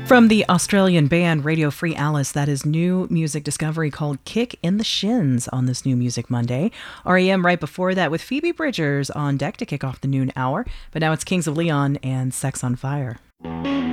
From the Australian band Radio Free Alice, that is new music discovery called Kick in the Shins on this New Music Monday. REM right before that with Phoebe Bridgers on deck to kick off the noon hour. But now it's Kings of Leon and Sex on Fire.